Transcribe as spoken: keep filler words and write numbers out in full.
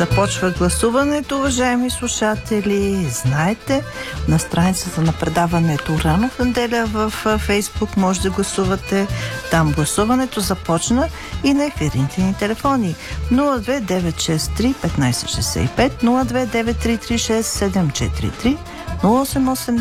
Започва гласуването, уважаеми слушатели. Знаете, на страницата на предаването Рано в неделя в Фейсбук може да гласувате. Там гласуването започна и на ефирните ни телефони нула две девет шест три петнайсет шестдесет и пет, нула две девет три три шест седем четири три, нула осем осем